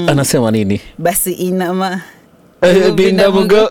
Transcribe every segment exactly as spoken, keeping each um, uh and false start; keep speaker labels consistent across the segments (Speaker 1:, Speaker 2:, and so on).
Speaker 1: Anasema nini?
Speaker 2: Basi inama
Speaker 1: Eh, binda mugo.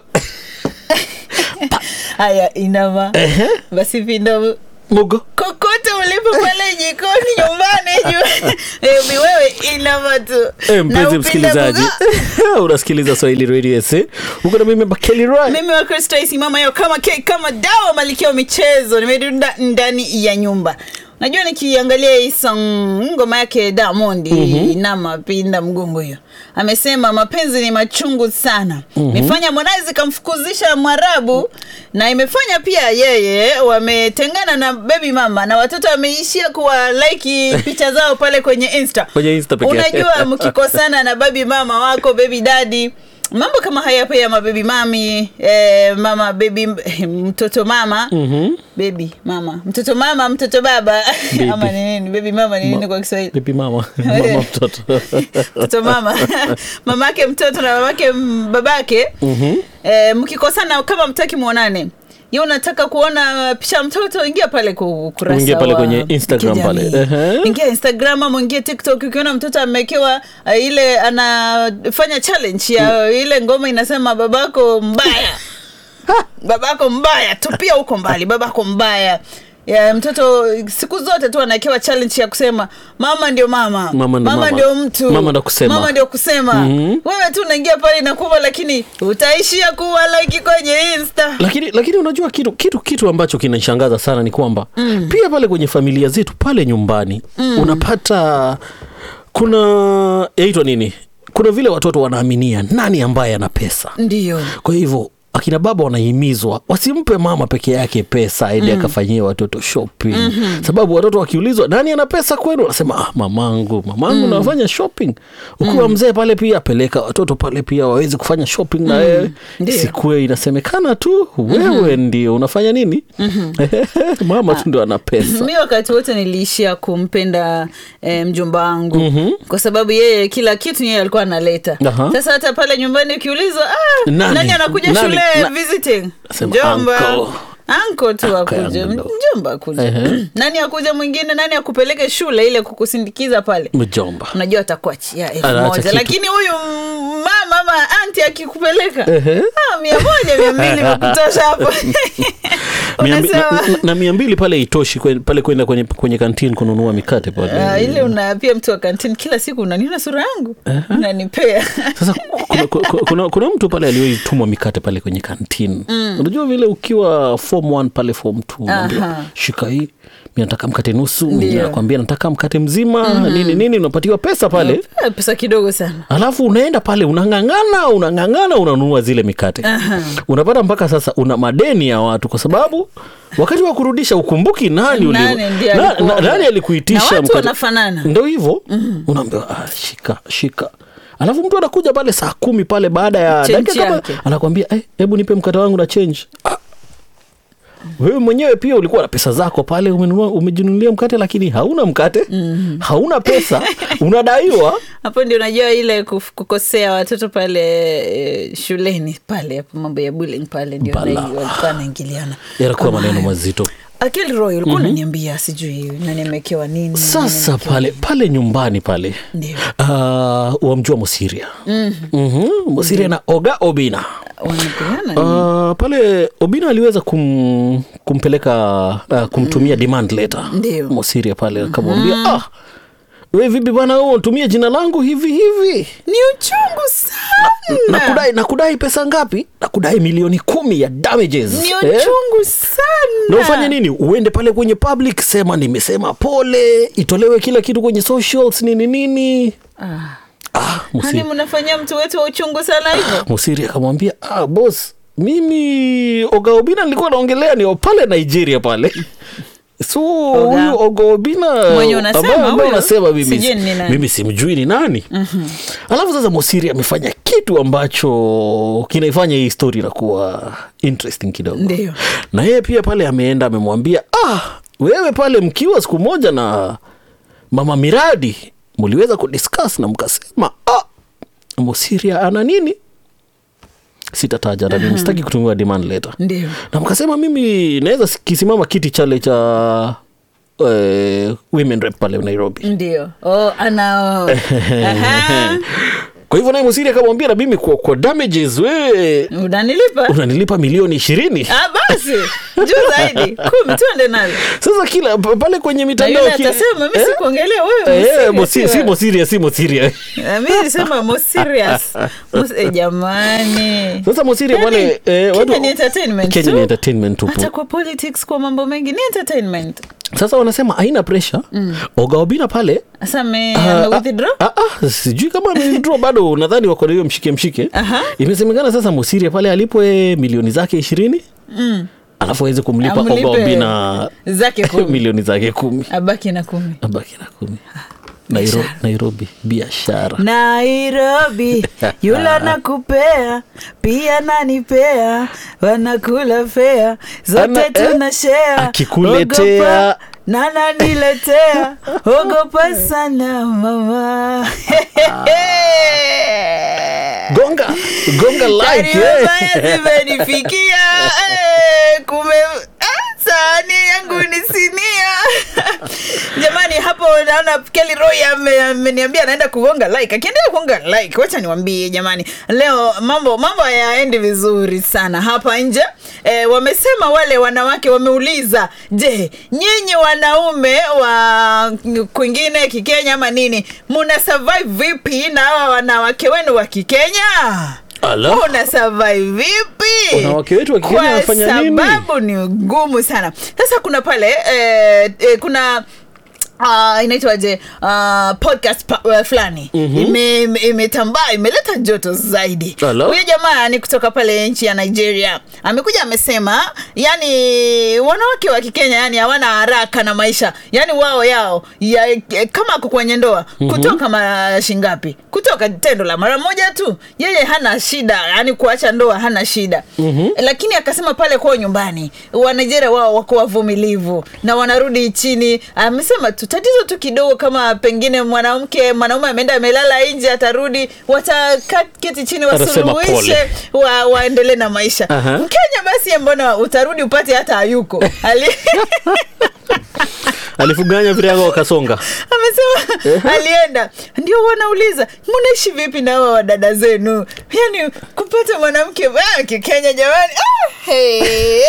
Speaker 2: Haya inama.
Speaker 1: Eh.
Speaker 2: Basi binda
Speaker 1: mugo.
Speaker 2: Kokote ulipo pale jikoni nyumbani juu. Eh, wewe inama tu.
Speaker 1: Eh, mpenzi msikilizaji. Unasikiliza Swahili Radio S. Uko na mimi Bakeli Roy.
Speaker 2: Mimi wa Kristo mama yao kama cake kama dawa malikia michezo. Nimerudi ndani ya nyumba. Najua nikiangalia hii song ngoma yake Diamond mm-hmm. Inama pinda mgongo hiyo. Amesema mapenzi ni machungu sana. Mm-hmm. Imefanya Harmonize kamfukuzisha Mwarabu na imefanya pia yeye wametengana na baby mama na watoto wameishia kuwa like picha zao pale kwenye Insta.
Speaker 1: Kwenye Insta pekee.
Speaker 2: Unajua mkikosana na baby mama wako, baby daddy, mambo kama haya pia mababy mami, eh, mama baby mtoto mama, mm-hmm. baby mama, mtoto mama, mtoto baba. Ama nini? Baby mama ni nini Ma- kwa Kiswahili?
Speaker 1: Baby mama, mama mtoto.
Speaker 2: Mtoto mama. Mamake mtoto na mamake babake. Mhm. Eh, mkikosana kama mtaki muonane. Yeye unataka kuona picha mtoto, ingia pale kurasa.
Speaker 1: Ingia pale kwenye Instagram pale. Uh-huh.
Speaker 2: Ingia Instagram ama ingia TikTok, ukiona mtoto amewekewa uh, ile anafanya challenge ya mm. ile ngoma inasema babako mbaya. Babako mbaya, tupia huko mbali, babako mbaya. Ya mtoto siku zote tu anawekewa challenge ya kusema mama ndio mama,
Speaker 1: mama,
Speaker 2: mama, mama ndio mtu,
Speaker 1: mama ndio kusema,
Speaker 2: mama ndio kusema. Mm-hmm. Wewe tu unaingia pale na kuwa, lakini utaishia kuwa like kwenye Insta.
Speaker 1: Lakini lakini unajua kitu kitu kitu ambacho kinanishangaza sana ni kwamba mm. pia pale kwenye familia zetu pale nyumbani mm. unapata kuna yaitwa nini? Kuna vile watoto wanaaminia nani ambaye ana pesa.
Speaker 2: Ndio.
Speaker 1: Kwa hivyo akina baba wanahimizwa wasimpe mama peke yake pesa ili mm. akafanyie watoto shopping. Mm-hmm. Sababu watoto wakiulizwa nani ana pesa kwenu, wanasema ah, mamangu, mamangu mm. nafanya shopping. Ukiwa mm. mzee pale pia peleka watoto pale pia waweze kufanya shopping mm. na wewe. Sikue inasemekana tu wewe mm-hmm. ndio unafanya nini? Mm-hmm. Mama tu ndio ana pesa.
Speaker 2: Mimi wakati wote niliishia kumpenda eh, mjomba wangu mm-hmm. kwa sababu yeye kila kitu yeye alikuwa analeta. Uh-huh. Sasa hata pale nyumbani ukiulizwa ah nani, nani anakuja nani? Shule Na, visiting Jomba anko tu akuja mjomba akuja. Uh-huh. Nani akuja mwingine, nani akupeleke shule ile kukusindikiza pale mjomba, unajua atakuachia elfu moja, lakini huyu mama mama auntie akikupeleka uh-huh. ah mia moja mia mbili kutosha hapo.
Speaker 1: Unasema na mia mbili pale itoshi pale kwenda kwenye kwenye canteen kununua mikate pale.
Speaker 2: Ah, ile unapia mtu wa canteen kila siku unaniona sura yangu uh-huh. unanipea.
Speaker 1: Sasa kuna, kuna, kuna, kuna mtu pale aliyoitumwa mikate pale kwenye canteen. Mm. Unajua vile ukiwa form one pale form two unambia shika hii, mimi nataka mkate nusu, mimi nakwambia nataka mkate mzima, mm-hmm. nini nini, unapatiwa pesa pale.
Speaker 2: Yeah, pesa kidogo sana.
Speaker 1: Alafu unaenda pale unangangana, unangangana unanunua zile mikate. Uh-huh. Unapata mpaka sasa una madeni ya watu kwa sababu wakati wa kurudisha ukumbuki nani uli nani, na, na, nani alikuitisha
Speaker 2: mkate. Wanafanana.
Speaker 1: Ndio hivyo. Mm-hmm. Unaambiwa ah, shika shika. Alafu mtu anakuja pale saa kumi pale baada ya dakika kama anakuambia eh, hebu nipe mkate wangu na change. Ah. Wewe mwenyewe pia ulikuwa na pesa zako pale, umenunua umejinunulia mkate lakini hauna mkate, mm-hmm. hauna pesa, unadaiwa.
Speaker 2: Hapo ndio unajua ile kukosea watoto pale e, shuleni pale, hapo mambo ya bullying pale ndio walikuwa naingiliana.
Speaker 1: Yalikuwa maneno mazito.
Speaker 2: Akili Roy ulikuwa unaniambia mm-hmm. sijui nani amekewa nini.
Speaker 1: Sasa nani pale pale nyumbani pale. Ndio. Ah, uh, wamjua Musiria. Mhm. Mhm. Musiria na Oga Obina.
Speaker 2: Wanapigana
Speaker 1: uh, pale Obina aliweza kum, kumpeleka uh, kumtumia mm. demand letter.
Speaker 2: Ndio.
Speaker 1: Musiria pale akamwambia mm-hmm. ah wewe vipi bwana, wewe unatumia jina langu hivi hivi?
Speaker 2: Ni uchungu sana.
Speaker 1: Na, na kudai na kudai pesa ngapi? Na kudai milioni kumi ya damages.
Speaker 2: Ni uchungu eh? sana.
Speaker 1: Na ufanye nini? Uende pale kwenye public, sema nimesema pole, itolewe kila kitu kwenye socials nini nini. Ah.
Speaker 2: Ah, Musiri. Hani mnafanyia mtu wetu wa uchungu sana hivyo?
Speaker 1: Musiri akamwambia, ah boss, mimi Oga Obina nilikuwa naongelea ni pale Nigeria pale. So huyu Oga Obina
Speaker 2: mwenye unasema
Speaker 1: huyu unasema mimi mimi simjui ni nani. Mm-hmm. Alafu sasa Musiri amefanya kitu ambacho kinaifanya hii story na kuwa interesting kidogo.
Speaker 2: Ndio.
Speaker 1: Na yeye pia pale ameenda amemwambia, ah wewe pale mkiwa siku moja na Mama Miradi mliweza kudiscuss na mkasema ah Musiri ana nini? Sitataja na mimi sitaki kutumia demand letter.
Speaker 2: Ndio.
Speaker 1: Na mkasema mimi naweza kisimama kiti chale cha uh, women rep pale Nairobi.
Speaker 2: Ndio. Oh ana. Aha.
Speaker 1: Kwa Kwa hivyo naye Mosiria akamwambia, na mimi kwa, kwa damages wewe
Speaker 2: unanilipa
Speaker 1: unanilipa milioni ishirini.
Speaker 2: Ah basi juu zaidi kumi tuende nayo.
Speaker 1: Sasa kila pale kwenye mitandao
Speaker 2: kile atasema mimi sikuongelea wewe
Speaker 1: eh Mosiria si Mosiria si Mosiria
Speaker 2: mimi nilisema Mosiria Mos jamani.
Speaker 1: Sasa Mosiria wale
Speaker 2: eh watu ni entertainment
Speaker 1: Kenya ni entertainment tupo,
Speaker 2: hata kwa politics kwa mambo mengi ni entertainment.
Speaker 1: Sasa wanasema haina pressure. mm. Oga Obinna pale
Speaker 2: sasa me uh, withdraw
Speaker 1: ah ah sijui kama withdraw bado, nadhani wako hiyo mshike mshike. uh-huh. Imesemekana sasa Mosiria pale alipo milioni zake ishirini. mm. Alafu aweze kumlipa Oga Obinna
Speaker 2: zake kumi
Speaker 1: milioni zake kumi,
Speaker 2: abaki na kumi
Speaker 1: abaki na kumi. Nairobi, Nairobi biashara.
Speaker 2: Nairobi yula nakupea pia nanipea wanakula fea zote tunashare.
Speaker 1: Akikuletea
Speaker 2: nana niletea ogopa sana mama.
Speaker 1: Gonga gonga like
Speaker 2: eh zimenifikia eh kume sani yangu ni sinia. Jamani, hapo naona Kelly Roy ameniambia anaenda kugonga like. Akiendelea kugonga like, wacha niwaambie jamani, leo mambo mambo hayaendi vizuri sana hapa nje. E, wamesema wale wanawake wameuliza, je, nyinyi wanaume wa kwingine Kikenya ama nini, muna survive vipi na hawa wanawake wenu wa Kikenya?
Speaker 1: Ala.
Speaker 2: Una survive vipi?
Speaker 1: Wanawake wetu wa Kikenya wanafanya nini?
Speaker 2: Sababu ni ngumu sana. Sasa kuna pale eh, eh, kuna Uh, inaitwaje uh, podcast pa, uh, fulani mm-hmm. imetambaa ime, imeleta joto zaidi. Huyo jamaa ni kutoka pale nchi ya Nigeria. Amekuja amesema yani wanawake wa Kikenya yani hawana haraka na maisha. Yani wao yao ya, kama ako kwenye ndoa mm-hmm. kutoka mara shingapi, kutoka tendo la mara moja tu, yeye hana shida, yani kuacha ndoa hana shida. mm-hmm. Lakini akasema pale kwa nyumbani wa Nigeria wao wako wavumilivu na wanarudi chini. Amesema tatizo tu kidogo, kama pengine mwanamke mwanaume ameenda amelala nje atarudi, wataketi chini wasuluhishe wa, waendelee na maisha. uh-huh. Mkenya basi mbona utarudi upate hata hayuko ali
Speaker 1: alifuganya virago wakasonga.
Speaker 2: Amesema alienda, ndio wanauliza mnaishi vipi na wao dada zenu, yani kupata mwanamke wa Kikenya jamani. ah, hey.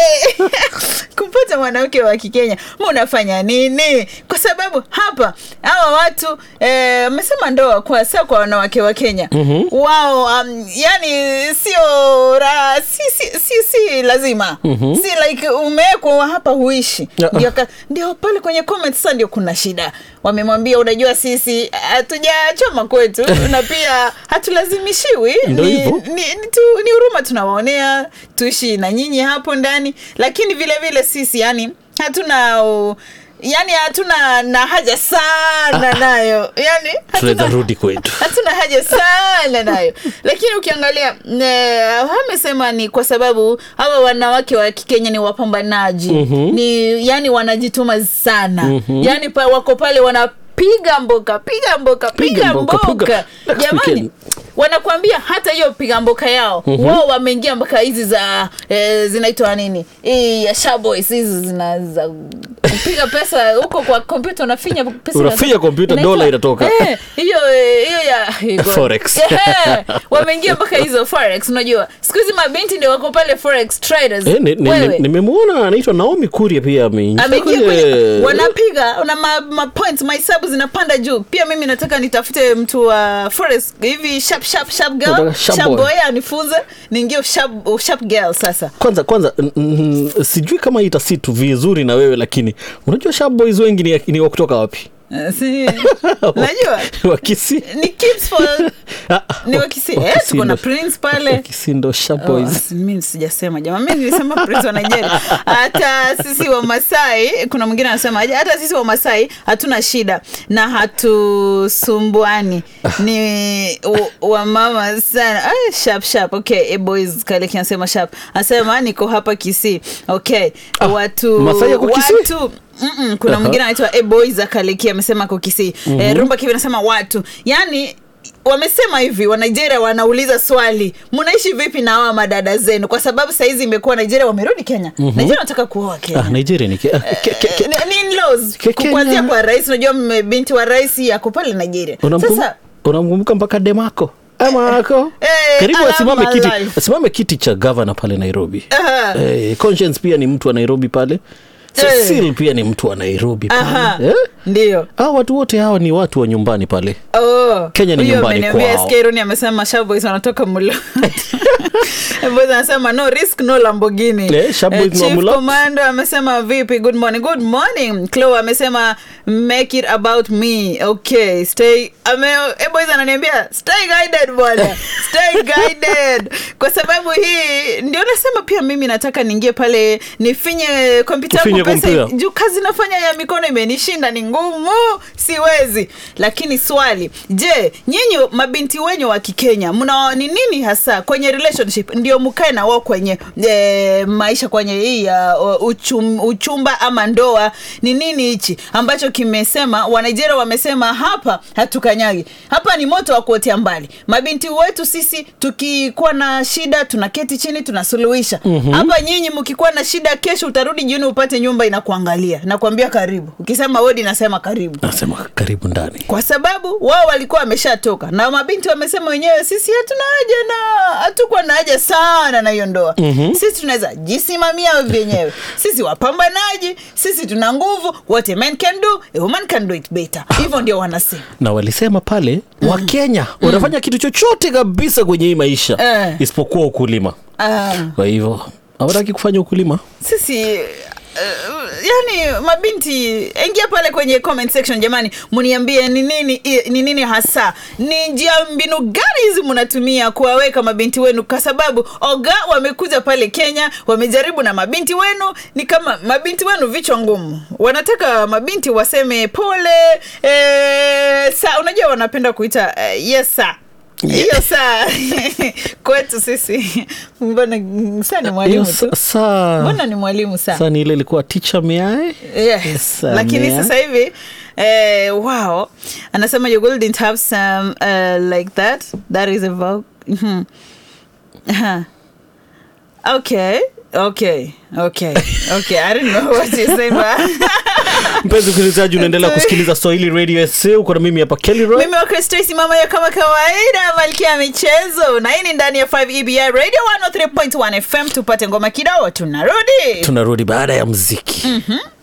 Speaker 2: Kupata mwanamke wa Kikenya mnafanya nini? Kwa sababu hapa hawa watu eh amesema ndoa kwa sasa kwa wanawake wa Kenya mm-hmm. wao um, yani sio ra si si si, si lazima mm-hmm. si like umewekwa hapa huishi. uh-uh. Ndio ndio pale kwenye comment sasa ndio kuna shida. Wamemwambia unajua sisi hatujachoma kwetu na pia hatulazimishiwi, ni ni, ni, tu, ni huruma tunawaonea tuishi na nyinyi hapo ndani, lakini vile vile sisi yani hatuna uh, yani hatuna na haja sana nayo, yani
Speaker 1: tunaweza rudi kwetu,
Speaker 2: hatuna haja sana nayo. Lakini ukiangalia wamesema ni kwa sababu hawa wanawake wa Kikenya ni wapambanaji. mm-hmm. ni yani wanajituma sana. mm-hmm. Yani pa, wako pale wana piga mboka piga mboka piga mboka, mboka. Jamani, wanakuambia hata hiyo piga mboka yao mm-hmm. wao wameingia mpaka hizi za e, zinaitwa nini hii ya Shaboys, hizi zina za kupiga pesa huko kwa kompyuta, unafinya pesa,
Speaker 1: unafinya kompyuta dola inatoka
Speaker 2: hiyo hiyo ya
Speaker 1: forex.
Speaker 2: yeah. Wameingia mpaka hizo forex. Unajua siku hizi mabinti ndio wako pale forex traders.
Speaker 1: eh, nimemuona ni, ni anaitwa Naomi Kuria pia ameingia,
Speaker 2: wanapiga una ma, ma points mahesabu zinapanda juu. Pia mimi nataka nitafute mtu wa uh, forex hivi sharp sharp sharp girl sharp boy anifunze niingie sharp sharp girl. Sasa
Speaker 1: kwanza kwanza n- n- sijui kama itasitu vizuri na wewe, lakini unajua sharp boys wengi ni, ni wa kutoka wapi?
Speaker 2: Si najua
Speaker 1: Wakisi
Speaker 2: ni kids for ni Wakisi. Eh, tuko na Prince pale
Speaker 1: Wakisi ndo sharp boys.
Speaker 2: Oh, mimi sijasema jamaa, mimi nilisema Prince wa Nigeria. Hata sisi wa Masai, kuna mwingine anasema hata sisi wa Masai hatuna shida na hatusumbuani, ni wa mama sana. Ah, sharp sharp. Okay, a boys kale kianasema sharp, anasema niko hapa Kisii. Okay, ah, watu
Speaker 1: Masai yako Kisii?
Speaker 2: Watu Mm-mm, kuna uh-huh. mwingine anaitwa Eboy za Kaleki amesema kwa Kisii. mm-hmm. e, Rumba Kivi anasema watu yani wamesema hivi wa Nigeria wanauliza swali, mnaishi vipi na hawa madada zenu? Kwa sababu saa hizi imekuwa Nigeria wamerudi Kenya. mm-hmm. Nigeria wanataka kuoa Kenya.
Speaker 1: Ah, Nigeria ni ke, ke, ke, ke.
Speaker 2: ni in-laws kuanzia kwa rais. Unajua binti wa rais yako pale Nigeria.
Speaker 1: Unamkum, sasa unamkumbuka mpaka Demako ama ako
Speaker 2: Eh,
Speaker 1: karibu
Speaker 2: I
Speaker 1: asimame
Speaker 2: love my
Speaker 1: kiti
Speaker 2: life.
Speaker 1: asimame kiti cha governor pale Nairobi.
Speaker 2: Aha.
Speaker 1: Eh, Conscience pia ni mtu wa Nairobi pale. Cecil pia ni mtu wa Nairobi pale. Eh?
Speaker 2: Ndio.
Speaker 1: Hao watu wote hao ni watu wa nyumbani pale.
Speaker 2: Oh.
Speaker 1: Kenya ni nyumbani kwao.
Speaker 2: Huyo Skeroni amesema Shaboys wanatoka Mulot. Boys anasema no risk no Lamborghini.
Speaker 1: Eh, Shaboys
Speaker 2: Chief
Speaker 1: wa Mulot.
Speaker 2: Commander amesema vipi, good morning. Good morning. Chloe amesema make it about me. Okay, stay. Ame eh, boys ananiambia stay guided bwana. Stay guided. Kwa sababu hii ndio nasema pia mimi nataka niingie pale nifinye kompyuta yangu pesa juu kazi nafanya ya mikono imenishinda, ni ngumu, siwezi. Lakini swali, je, nyinyi mabinti wenyu wa Kikenya mna ni nini hasa kwenye relationship ndio mkae na wao kwenye e, maisha kwenye hii ya uh, uchum, uchumba ama ndoa? Ni nini hichi ambacho kimesema wa Nigeria wamesema hapa hatukanyagi, hapa ni moto wa kuotea mbali. Mabinti wetu sisi tukikuwa na shida tunaketi chini tunasuluhisha. Mm-hmm. Hapa nyinyi mkikuwa na shida kesho utarudi jioni upate nyumba inakuangalia na kuambia karibu. Ukisema wodi nasema karibu.
Speaker 1: Nasema karibu ndani.
Speaker 2: Kwa sababu wao walikuwa wameshatoka na mabinti wamesema wenyewe sisi hatuna haja na hatukuwa na haja sana na hiyo ndoa. Mm-hmm. Sisi tunaweza jisimamia wenyewe. Sisi wapambanaji, sisi tuna nguvu, what a man can do, a woman can do it better. Hivyo ndio wanasema.
Speaker 1: Na walisema pale mm-hmm. wa Kenya mm-hmm. wanafanya kitu chochote kabisa kwenye hii maisha eh. isipokuwa ukulima. Ah. Kwa hivyo hawataki kufanya ukulima.
Speaker 2: Sisi Uh, yani mabinti ingia pale kwenye comment section jamani, mniambie ni nini ni nini hasa ni njia mbinu gani hizi mnatumia kuwaweka mabinti wenu, kwa sababu oga wamekuja pale Kenya wamejaribu na mabinti wenu ni kama mabinti wenu vichwa ngumu, wanataka mabinti waseme pole eh, sa unajua wanapenda kuita uh, yes sir. Hiyo saa kwetu sisi mbona saa ni mwalimu tu
Speaker 1: saa
Speaker 2: mbona ni mwalimu saa
Speaker 1: saa ni ile ilikuwa teacher miae.
Speaker 2: Yes. Lakini sasa hivi eh, wow anasema your girl didn't have some uh, like that that is a vogue. Mm-hmm. Uh-huh. Okay okay okay okay I don't know what you're saying.
Speaker 1: Mpenzi msikilizaji, unaendelea kusikiliza Swahili Radio S A. Uko na mimi hapa Kelly Roy.
Speaker 2: Mimi wako Stacy mama ya kama kawaida Malkia michezo. Na hii ni ndani ya five E B I Radio one oh three point one F M. Tupate ngoma kidogo tunarudi.
Speaker 1: Tunarudi baada ya muziki. Mhm.